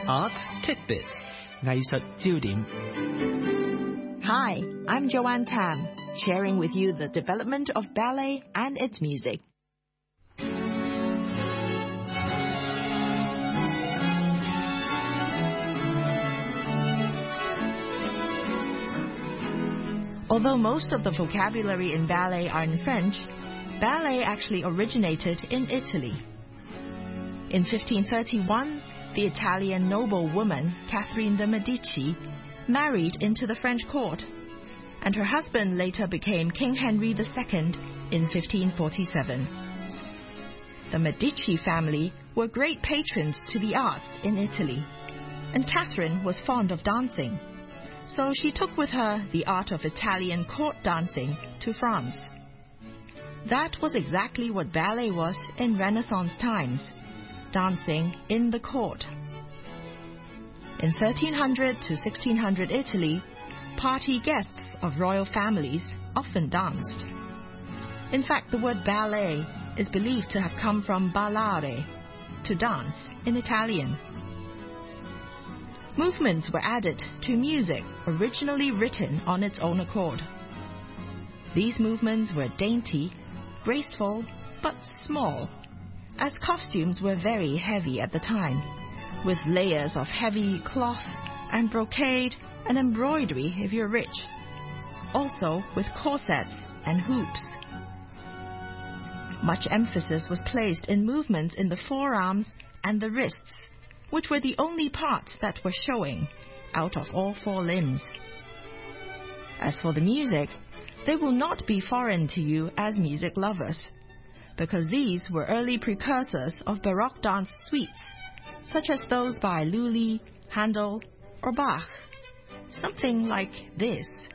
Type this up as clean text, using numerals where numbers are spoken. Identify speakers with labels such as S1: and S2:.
S1: Art Tidbits 藝術焦點
S2: Hi, I'm Joanne Tam, sharing with you the development of ballet and its music. Although most of the vocabulary in ballet are in French, ballet actually originated in Italy. In 1531, the Italian noblewoman Catherine de' Medici married into the French court, and her husband later became King Henry II in 1547. The Medici family were great patrons to the arts in Italy, and Catherine was fond of dancing, so she took with her the art of Italian court dancing to France. That was exactly what ballet was in Renaissance times, dancing in the court. In 1300 to 1600 Italy, party guests of royal families often danced. In fact, the word ballet is believed to have come from ballare, to dance, in Italian. Movements were added to music originally written on its own accord. These movements were dainty, graceful, but small, as costumes were very heavy at the time, with layers of heavy cloth and brocade and embroidery if you're rich, also with corsets and hoops. Much emphasis was placed in movements in the forearms and the wrists, which were the only parts that were showing out of all four limbs. As for the music, they will not be foreign to you as music lovers, because these were early precursors of Baroque dance suites, such as those by Lully, Handel, or Bach. Something like this.